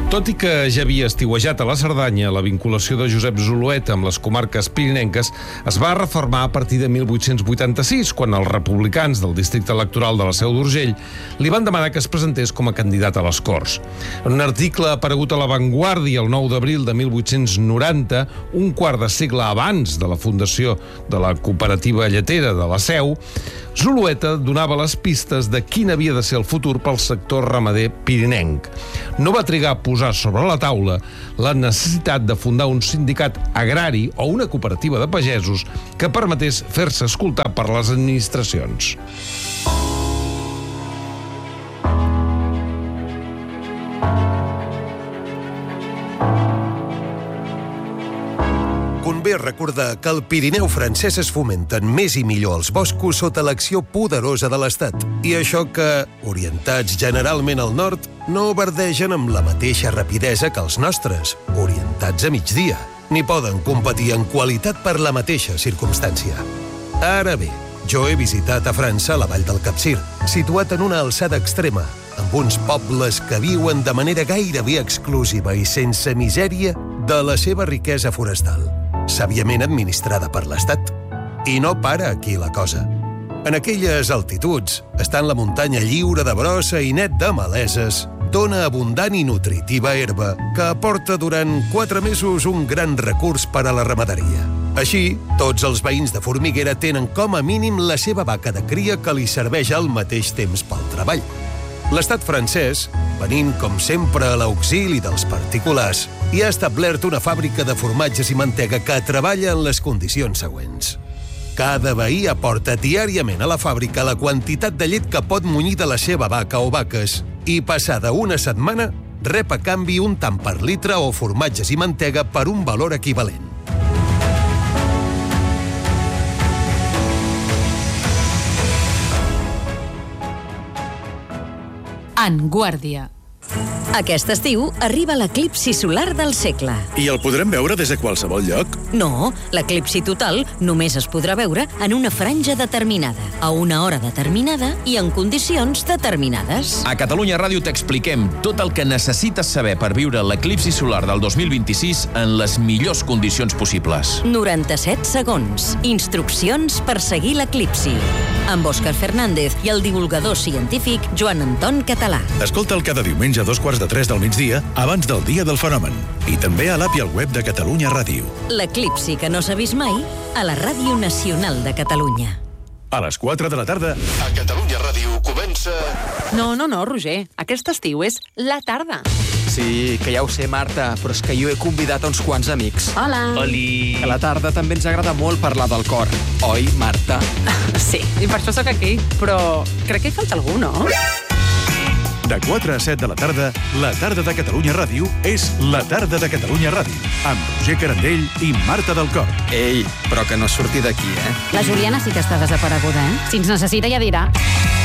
Tot i que ja havia estiuejat a la Cerdanya, la vinculació de Josep Zulueta amb les comarques pirinenques es va reformar a partir de 1886, quan els republicans del districte electoral de la Seu d'Urgell li van demanar que es presentés com a candidat a les Corts. En un article aparegut a La Vanguardia el 9 d'abril de 1890, un quart de segle abans de la fundació de la cooperativa lletera de la Seu, Zulueta donava les pistes de quin havia de ser el futur pel sector ramader pirinenc. No va trigar a posar sobre la taula la necessitat de fundar un sindicat agrari o una cooperativa de pagesos que permetés fer-se escoltar per les administracions. Convé recordar que al Pirineu francès es fomenten més i millor els boscos sota l'acció poderosa de l'Estat. I això que, orientats generalment al nord, no verdegen amb la mateixa rapidesa que els nostres, orientats a migdia, ni poden competir en qualitat per la mateixa circumstància. Ara bé, jo he visitat a França la vall del Capcir, situat en una alçada extrema, amb uns pobles que viuen de manera gairebé exclusiva i sense misèria de la seva riquesa forestal, sàviament administrada per l'Estat. I no para aquí la cosa. En aquelles altituds està la muntanya lliure de brossa i net de maleses, dona abundant i nutritiva herba que aporta durant 4 mesos un gran recurs per a la ramaderia. Així, tots els veïns de Formiguera tenen com a mínim la seva vaca de cria que li serveix al mateix temps pel treball. L'estat francès, venint com sempre a l'auxili dels particulars, hi ha establert una fàbrica de formatges i mantega que treballa en les condicions següents. Cada veí aporta diàriament a la fàbrica la quantitat de llet que pot munyir de la seva vaca o vaques i, passada una setmana, rep a canvi un tant per litre o formatges i mantega per un valor equivalent. En Guàrdia. Aquest estiu arriba l'eclipsi solar del segle. I el podrem veure des de qualsevol lloc? No, l'eclipsi total només es podrà veure en una franja determinada, a una hora determinada i en condicions determinades. A Catalunya Ràdio t'expliquem tot el que necessites saber per viure l'eclipsi solar del 2026 en les millors condicions possibles. 97 segons. Instruccions per seguir l'eclipsi. Amb Òscar Fernández i el divulgador científic Joan Anton Català. Escolta'l cada diumenge a 2:45 del migdia, abans del dia del fenomen. I també a l'app i al web de Catalunya Ràdio. L'eclipsi que no s'ha vist mai a la Ràdio Nacional de Catalunya. A les 4 de la tarda, a Catalunya Ràdio comença... No, Roger. Aquest estiu és la tarda. Sí, que ja ho sé, Marta, però és que jo he convidat a uns quants amics. Hola. Oli. A la tarda també ens agrada molt parlar del cor. Oi, Marta? Sí, i per això sóc aquí. Però crec que hi falta algú, no? De 4 a 7 de la tarda de Catalunya Ràdio és la tarda de Catalunya Ràdio, amb Roger Carandell i Marta del Cor. Ei, però que no surti d'aquí, eh? La Juliana sí que està desapareguda, eh? Si ens necessita ja dirà.